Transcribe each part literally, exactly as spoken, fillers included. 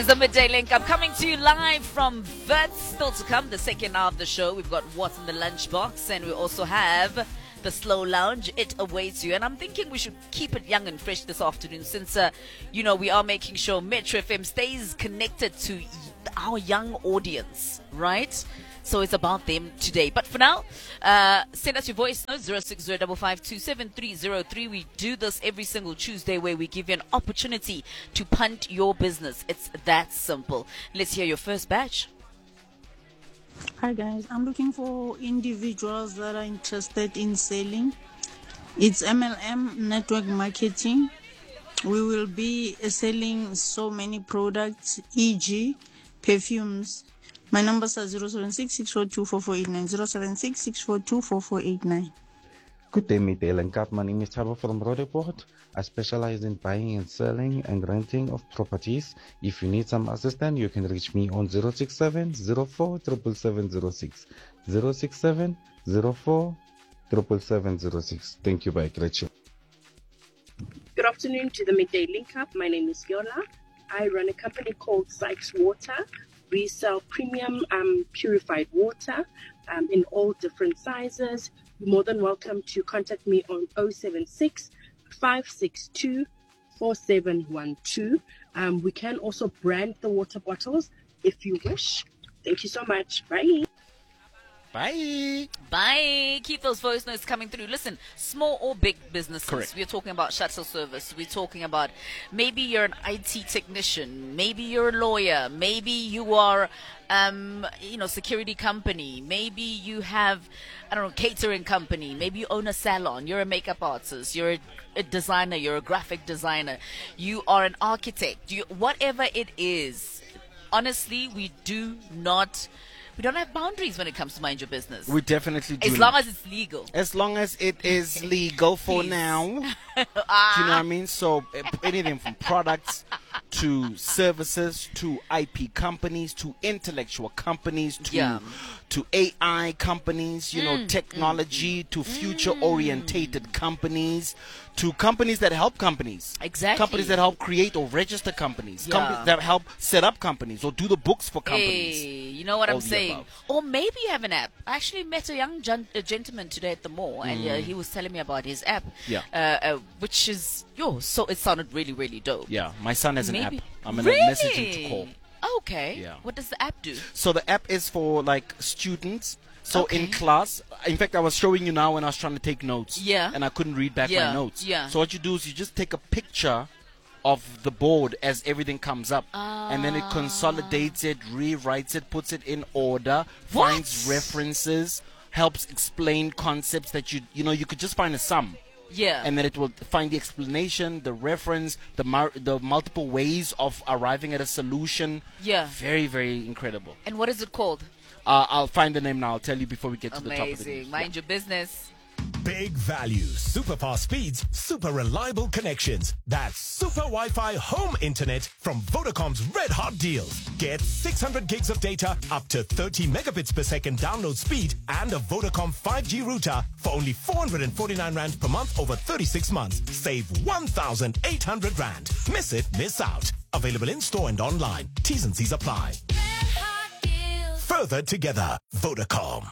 The Midday Link. I'm coming to you live from Vets. Still to come, the second half of the show. We've got What's in the Lunchbox, and we also have the Slow Lounge. It awaits you. And I'm thinking we should keep it young and fresh this afternoon, since, uh, you know, we are making sure Metro F M stays connected to our young audience, right? So it's about them today. But for now, uh, send us your voice note, zero six zero five five two seven three zero three. We do this every single Tuesday where we give you an opportunity to punt your business. It's that simple. Let's hear your first batch. Hi guys, I'm looking for individuals that are interested in selling. It's M L M network marketing. We will be selling so many products, for example perfumes. My numbers are zero seven six, six four two, four four eight nine, zero seven six, six four two, four four eight nine. Good day, Midday Link. My name is Thabo from Roodepoort. I specialize in buying and selling and renting of properties. If you need some assistance, you can reach me on zero six seven, zero four, seven seven seven zero six. zero six seven, zero four, seven seven seven zero six. Thank you, bye. Great show. Good afternoon to the Midday Link Up. My name is Yola. I run a company called Sykes Water. We sell premium um, purified water um, in all different sizes. You're more than welcome to contact me on zero seven six, five six two, four seven one two. Um, we can also brand the water bottles if you wish. Thank you so much. Bye. Bye. Bye. Keep those voice notes coming through. Listen, small or big businesses. Correct. We're talking about shuttle service. We're talking about maybe you're an I T technician. Maybe you're a lawyer. Maybe you are, um, you know, security company. Maybe you have, I don't know, catering company. Maybe you own a salon. You're a makeup artist. You're a, a designer. You're a graphic designer. You are an architect. You, whatever it is, honestly, we do not... We don't have boundaries when it comes to mind your business. We definitely do. As long as it's legal. As long as it is legal for Please. now. Ah. Do you know what I mean? So uh, anything from products to services to I P companies to intellectual companies to Yeah. to A I companies, you know, Mm, technology to future orientated companies to companies that help companies. Exactly. Companies that help create or register companies. Yeah. Companies that help set up companies or do the books for companies. Hey, you know what All I'm the saying? above. Or maybe you have an app. I actually met a young gen- a gentleman today at the mall, and uh, Mm. he was telling me about his app. Yeah. Uh, uh, which is, yo, so it sounded really, really dope. Yeah, my son has an Maybe. app. I'm going really? to message him to call. Okay. Yeah. What does the app do? So the app is for like students. So Okay. in class, in fact, I was showing you now when I was trying to take notes. Yeah. And I couldn't read back Yeah, my notes. yeah. So what you do is you just take a picture of the board as everything comes up. And then it consolidates it, rewrites it, puts it in order, What? finds references, helps explain concepts that you, you know, you could just find a sum. Yeah. And then it will find the explanation, the reference, the mar- the multiple ways of arriving at a solution. Yeah. Very, very incredible. And what is it called? Uh, I'll find the name now. I'll tell you before we get to the top of the Amazing. news. Mind your business. Big value, super fast speeds, super reliable connections. That's Super Wi-Fi home internet from Vodacom's Red Hot Deals. Get six hundred gigs of data, up to thirty megabits per second download speed, and a Vodacom five G router for only four hundred forty-nine rand per month over thirty-six months. Save one thousand eight hundred rand. Miss it, miss out. Available in store and online. T's and C's apply. Further together, Vodacom.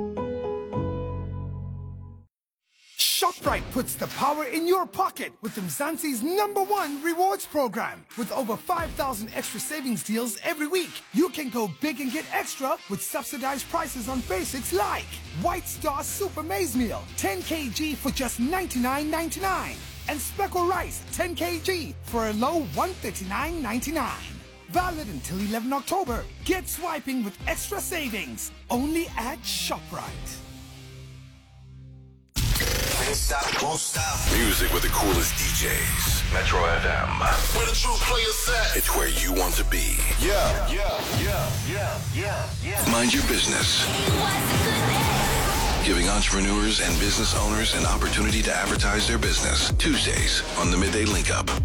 ShopRite puts the power in your pocket with Mzansi's number one rewards program. With over five thousand extra savings deals every week, you can go big and get extra with subsidized prices on basics like White Star Super Maize Meal, ten kilograms for just ninety-nine ninety-nine. And Speckle Rice, ten kilograms for a low one thirty-nine ninety-nine. Valid until eleventh October. Get swiping with extra savings. Only at ShopRite. Stop, won't stop. Music with the coolest D Js. Metro F M. Where the true players at? It's where you want to be. Yeah, yeah, yeah, yeah, yeah, yeah. Mind your business. Giving entrepreneurs and business owners an opportunity to advertise their business. Tuesdays on the Midday Link Up.